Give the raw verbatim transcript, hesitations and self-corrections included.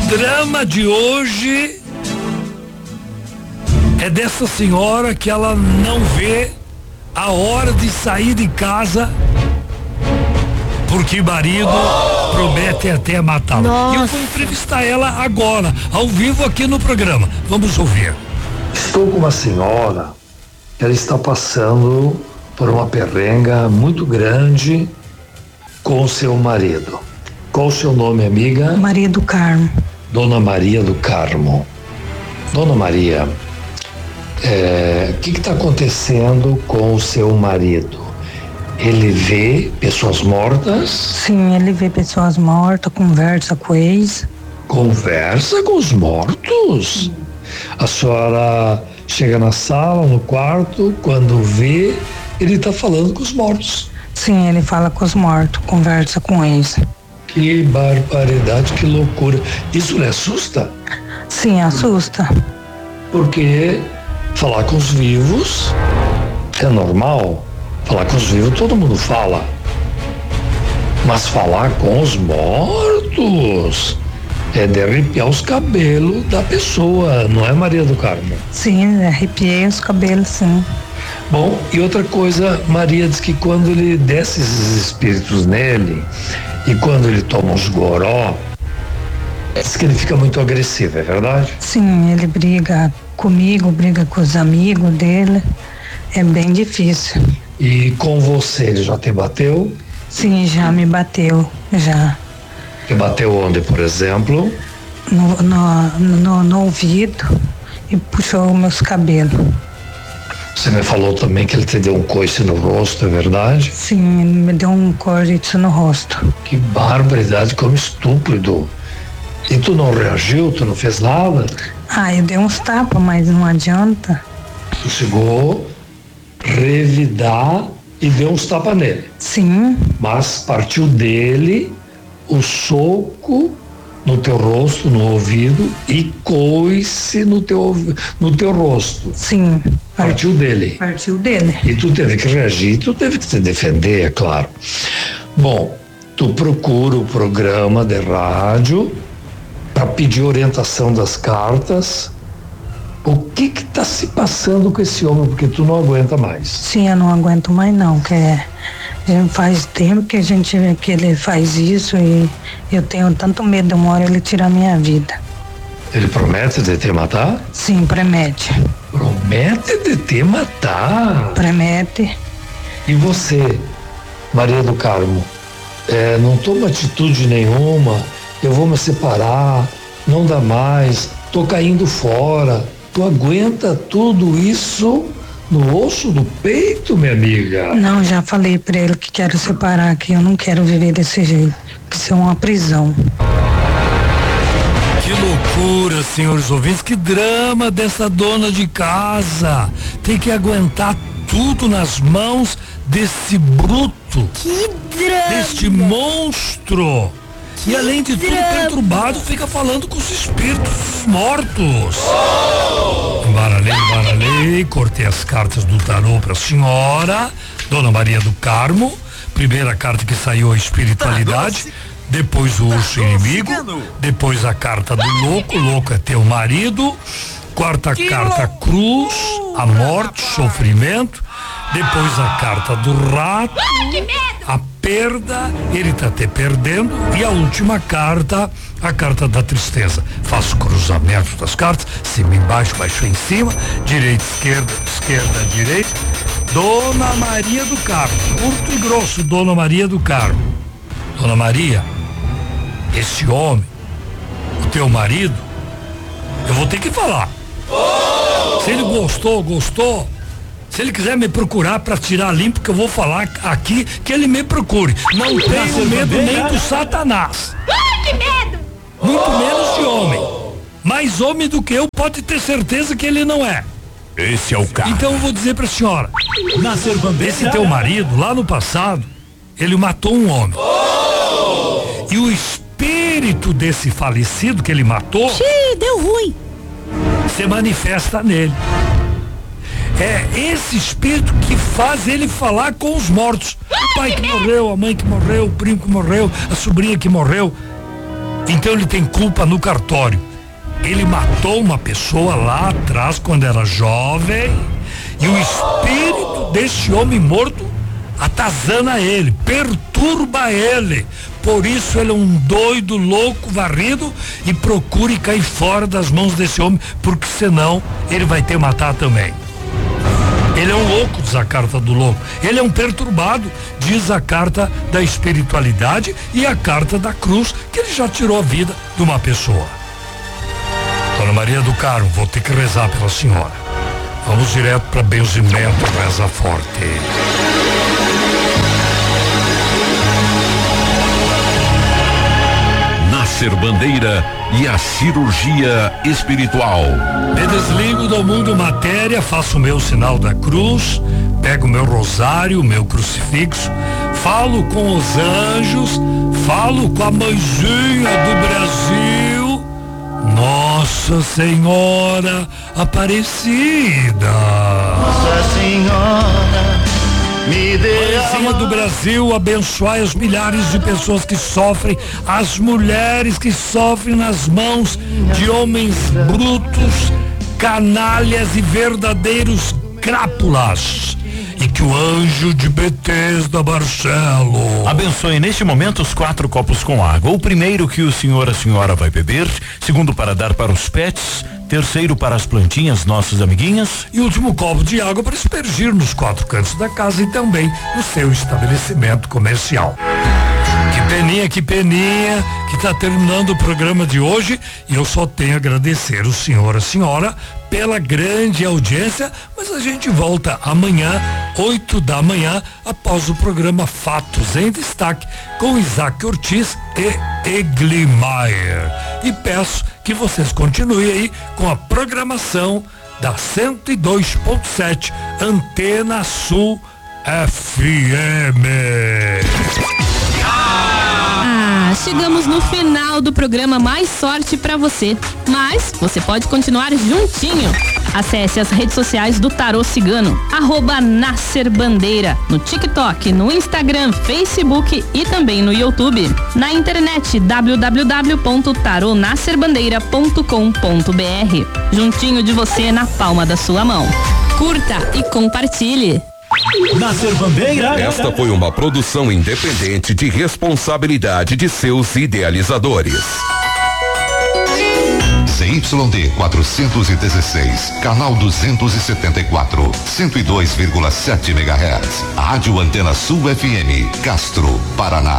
drama de hoje é dessa senhora que ela não vê a hora de sair de casa porque o marido promete até matá-la. E eu vou entrevistar ela agora, ao vivo aqui no programa. Vamos ouvir. Estou com uma senhora, ela está passando por uma perrenga muito grande com o seu marido. Qual o seu nome, amiga? Maria do Carmo. Dona Maria do Carmo. Dona Maria, é, o que está acontecendo com o seu marido? Ele vê pessoas mortas? Sim, ele vê pessoas mortas, conversa com eles. Conversa com os mortos? A senhora chega na sala, no quarto, quando vê, ele está falando com os mortos. Sim, ele fala com os mortos, conversa com eles. Que barbaridade, que loucura. Isso lhe assusta? Sim, assusta. Porque falar com os vivos é normal. Falar com os vivos todo mundo fala. Mas falar com os mortos é de arrepiar os cabelos da pessoa, não é, Maria do Carmo? Sim, arrepiei os cabelos, sim. Bom, e outra coisa, Maria diz que quando ele desce esses espíritos nele e quando ele toma uns goró, diz que ele fica muito agressivo, é verdade? Sim, ele briga comigo, briga com os amigos dele, é bem difícil. E com você, ele já te bateu? Sim, já me bateu, já. Te bateu onde, por exemplo? No, no, no, no ouvido e puxou meus cabelos. Você me falou também que ele te deu um coice no rosto, é verdade? Sim, ele me deu um coice no rosto. Que barbaridade, como estúpido. E tu não reagiu, tu não fez nada? Ah, eu dei uns tapas, mas não adianta. Tu chegou revidar e deu uns tapas nele. Sim. Mas partiu dele o soco no teu rosto, no ouvido e coice no teu, no teu rosto. Sim. Partiu dele. Partiu dele. E tu teve que reagir, tu teve que te defender, é claro. Bom, tu procura o programa de rádio para pedir orientação das cartas. O que que tá se passando com esse homem, porque tu não aguenta mais? Sim, eu não aguento mais não, que é, faz tempo que a gente que ele faz isso e eu tenho tanto medo de uma hora ele tirar minha vida. Ele promete de te matar? Sim, promete. Promete de te matar? Promete. E você, Maria do Carmo, é, não toma atitude nenhuma, eu vou me separar, não dá mais, tô caindo fora. Tu aguenta tudo isso no osso do peito, minha amiga? Não, já falei pra ele que quero separar, que eu não quero viver desse jeito, que isso é uma prisão. Que loucura, senhores ouvintes, que drama dessa dona de casa. Tem que aguentar tudo nas mãos desse bruto. Que drama! Deste monstro. E além de tudo, perturbado, fica falando com os espíritos mortos. Oh! Embaralhei, embaralhei, cortei as cartas do tarô para a senhora, Dona Maria do Carmo. Primeira carta que saiu, a espiritualidade. Depois o urso inimigo. Depois a carta do louco, louco é teu marido. Quarta carta, cruz, a morte, sofrimento. Depois a carta do rato, a perda, ele tá te perdendo. E a última carta, a carta da tristeza. Faço cruzamento das cartas, cima embaixo, baixo em cima, direita, esquerda, esquerda, direita. Dona Maria do Carmo, curto e grosso, Dona Maria do Carmo. Dona Maria, esse homem, o teu marido, eu vou ter que falar. Se ele gostou, gostou. Se ele quiser me procurar para tirar limpo, que eu vou falar aqui, que ele me procure. Não tenho medo nem do Satanás. Ai, que medo! Muito menos de homem. Mais homem do que eu, pode ter certeza que ele não é. Esse é o cara. Então eu vou dizer pra senhora. Esse teu marido, lá no passado, ele matou um homem. E o espírito desse falecido que ele matou... Xiii, deu ruim. Se manifesta nele. É esse espírito que faz ele falar com os mortos. O pai que morreu, a mãe que morreu, o primo que morreu, a sobrinha que morreu. Então ele tem culpa no cartório. Ele matou uma pessoa lá atrás quando era jovem e o espírito desse homem morto atazana ele, perturba ele. Por isso ele é um doido, louco, varrido e procure cair fora das mãos desse homem, porque senão ele vai ter matar também. Ele é um louco, diz a carta do louco. Ele é um perturbado, diz a carta da espiritualidade e a carta da cruz, que ele já tirou a vida de uma pessoa. Dona Maria do Carmo, vou ter que rezar pela senhora. Vamos direto para benzimento, reza forte. Nascer Bandeira e a cirurgia espiritual. Me desligo do mundo matéria, faço o meu sinal da cruz, pego o meu rosário, o meu crucifixo, falo com os anjos, falo com a mãezinha do Brasil, Nossa Senhora Aparecida. Nossa Senhora, me dê a Mãezinha do Brasil, abençoai as milhares de pessoas que sofrem, as mulheres que sofrem nas mãos de homens brutos, canalhas e verdadeiros crápulas. E que o anjo de Betesda, Marcelo, abençoe neste momento os quatro copos com água. O primeiro que o senhor, a senhora vai beber, segundo para dar para os pets, terceiro para as plantinhas, nossas amiguinhas, e último copo de água para aspergir nos quatro cantos da casa e também no seu estabelecimento comercial. Que peninha, que peninha, que está terminando o programa de hoje e eu só tenho a agradecer o senhor, a senhora, pela grande audiência, mas a gente volta amanhã, oito da manhã, após o programa Fatos em Destaque, com Isaac Ortiz e Eglimaier. E peço que vocês continuem aí com a programação da cento e dois ponto sete Antena Sul F M. Ah, chegamos no final do programa. Mais sorte pra você. Mas você pode continuar juntinho. Acesse as redes sociais do Tarô Cigano, arroba Nascer Bandeira, no TikTok, no Instagram, Facebook e também no YouTube. Na internet, w w w ponto tarô nascer bandeira ponto com ponto b r. Juntinho de você, na palma da sua mão. Curta e compartilhe. Nascer Bandeira. Esta foi uma produção independente de responsabilidade de seus idealizadores. C Y D quatrocentos e dezesseis, canal duzentos e setenta e quatro, cento e dois vírgula sete megahertz. Rádio Antena Sul F M, Castro, Paraná.